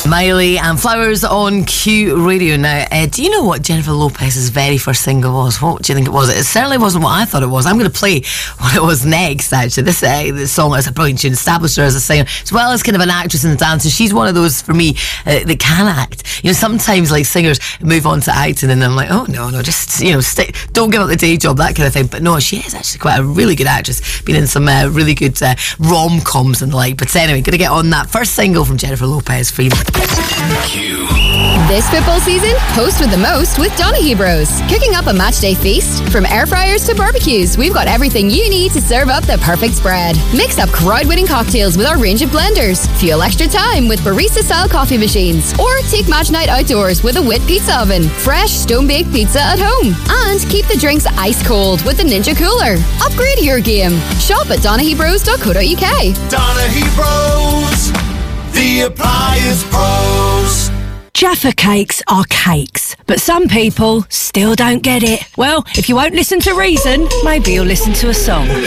Miley and Flowers on Q Radio. Now, do you know what Jennifer Lopez's very first single was? What do you think it was? It certainly wasn't what I thought it was. I'm going to play what it was next, actually. This song is a brilliant tune. Established her as a singer, as well as kind of an actress and a dancer. She's one of those, for me, that can act. You know, sometimes, like, singers move on to acting and I'm like, oh, no, just, you know, don't give up the day job, that kind of thing. But no, she is actually quite a really good actress. Been in some really good rom-coms and the like. But anyway, going to get on that first single from Jennifer Lopez for you. This football season, host with the most with Donaghy Bros. Cooking up a matchday feast? From air fryers to barbecues, we've got everything you need to serve up the perfect spread. Mix up crowd-winning cocktails with our range of blenders. Fuel extra time with barista-style coffee machines. Or take match night outdoors with a Wit pizza oven. Fresh, stone-baked pizza at home. And keep the drinks ice cold with the Ninja Cooler. Upgrade your game. Shop at donaghybros.co.uk. Donaghy Bros, the appliance pros. Jaffa cakes are cakes, but some people still don't get it. Well, if you won't listen to reason, maybe you'll listen to a song.